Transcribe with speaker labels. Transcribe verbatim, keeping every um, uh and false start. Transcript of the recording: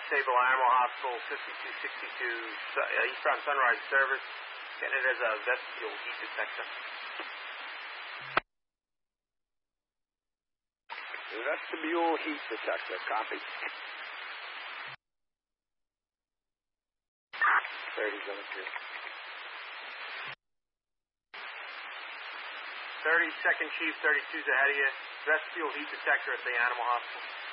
Speaker 1: Sable Animal Hospital, fifty-two sixty-two uh, Eastbound Sunrise Service. Getting it as a vestibule heat detector.
Speaker 2: Vestibule heat detector, copy. thirty's on the field.
Speaker 1: thirty, second Chief, thirty-two's ahead of you. Vestibule heat detector at the Animal Hospital.